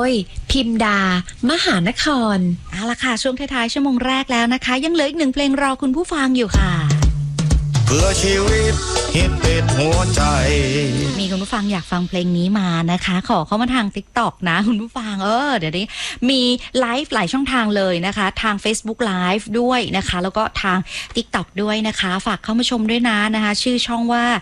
ยพิมดามหานครเอาละค่ะช่วงท้ายๆชั่วโมงแรกแล้วนะคะยังเหลืออีก1 เพลงรอคุณผู้ฟังอยู่ค่ะเพื่อชีวิตฮิตติดหัวใจมีคุณผู้ฟังอยากฟังเพลงนี้มานะคะขอเข้ามาทาง TikTok นะคุณผู้ฟังเดี๋ยวนี้มีไลฟ์หลายช่องทางเลยนะคะทาง Facebook Live ด้วยนะคะแล้วก็ทาง TikTok ด้วยนะคะฝากเข้ามาชมด้วยนะคะชื่อช่องว่า